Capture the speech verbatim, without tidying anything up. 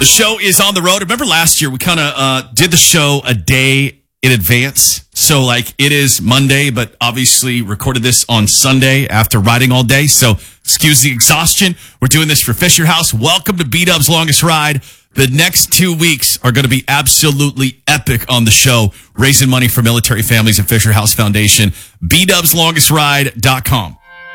The show is on the road. Remember last year we kind of uh, did the show a day in advance. So like it is Monday, but obviously recorded this on Sunday after riding all day. So excuse the exhaustion. We're doing this for Fisher House. Welcome to B-Dub's Longest Ride. The next two weeks are going to be absolutely epic on the show, raising money for military families at Fisher House Foundation. B dubs longest ride dot com.